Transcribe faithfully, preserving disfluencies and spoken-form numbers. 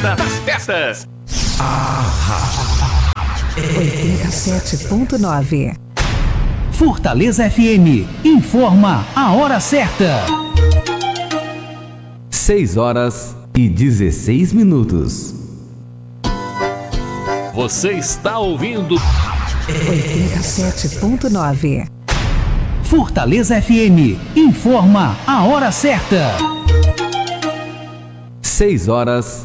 Casa das Festas. oitenta e sete ponto nove. Fortaleza F M informa a hora certa. seis horas e dezesseis minutos. Você está ouvindo oitenta e sete ponto nove. Fortaleza F M informa a hora certa. seis horas